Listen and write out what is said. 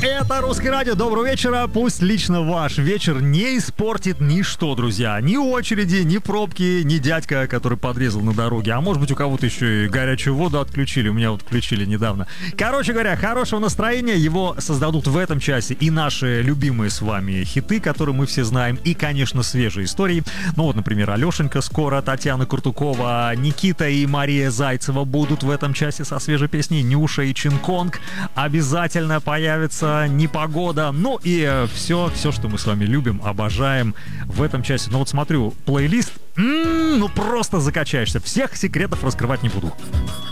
Это Русское радио. Доброго вечера. Пусть лично ваш вечер не испортит ничто, друзья. Ни очереди, ни пробки, ни дядька, который подрезал на дороге. А может быть, у кого-то еще и горячую воду отключили. У меня вот включили недавно. Короче говоря, хорошего настроения. Его создадут в этом часе и наши любимые с вами хиты, которые мы все знаем. И, конечно, свежие истории. Ну вот, например, Алешенька скоро, Татьяна Куртукова, Никита и Мария Зайцева будут в этом часе со свежей песней. Нюша и Чинконг. Обязательно появится Непогода. Ну и все, что мы с вами любим, обожаем в этом часе. Ну вот смотрю, плейлист, ну просто закачаешься. Всех секретов раскрывать не буду.